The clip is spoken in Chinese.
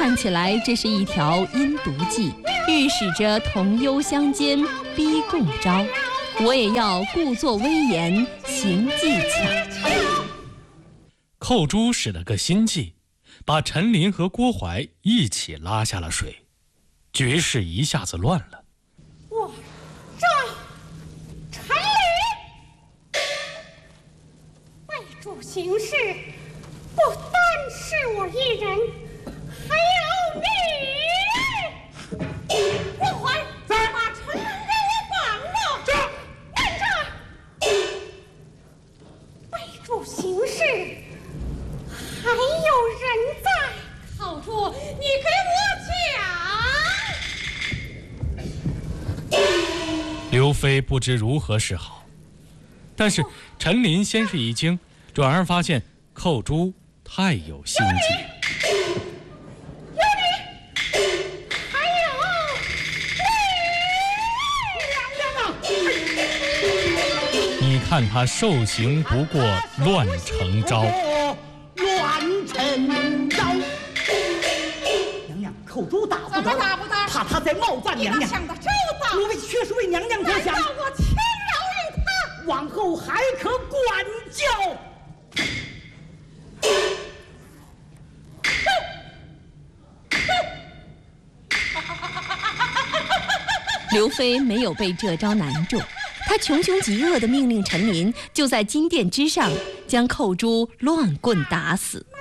看起来这是一条阴毒计，预示着同忧相奸，逼共招。我也要故作威严，行技巧。 寇珠使了个心计，把陈琳和郭槐一起拉下了水，局势一下子乱了。 我赵陈琳为主行事，不单是我一人，还有你。郭槐，把陈琳给我绑了。站着。为主行事，还有人在。寇珠，你给我讲。 刘飞不知如何是好，但是陈琳先是一惊，转而发现寇珠太有心计。 有你，还有你，娘娘啊！ 你看他受刑不过，乱成招。 乱成招。娘娘，寇珠打不得， 怎么打不得？ 怕他再冒犯娘娘。 想得周到。 我为确实为娘娘着想。 难道我轻饶于他？ 往后还可管教。 刘飞没有被这招难住，他穷凶极恶地命令陈琳就在金殿之上将寇珠乱棍打死。